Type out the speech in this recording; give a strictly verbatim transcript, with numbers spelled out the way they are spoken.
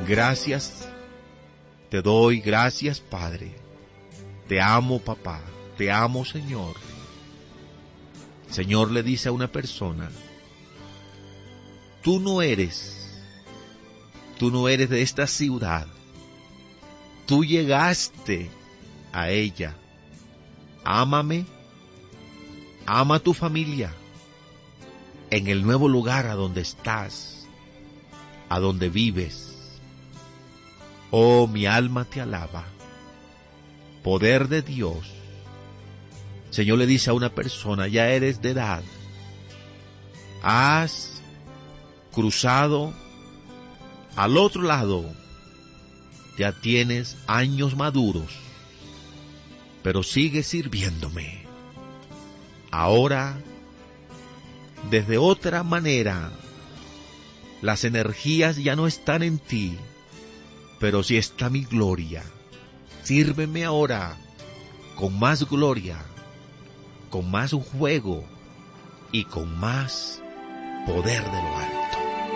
Gracias, te doy gracias, Padre. Te amo, papá. Te amo, Señor. Señor le dice a una persona, tú no eres, tú no eres de esta ciudad. Tú llegaste a ella. Ámame, ama a tu familia en el nuevo lugar a donde estás, a donde vives. Oh, mi alma te alaba. Poder de Dios. Señor le dice a una persona, ya eres de edad. Has cruzado al otro lado. Ya tienes años maduros, pero sigues sirviéndome. Ahora, desde otra manera, las energías ya no están en ti, pero sí está mi gloria. Sírveme ahora con más gloria, con más juego y con más poder de lo alto.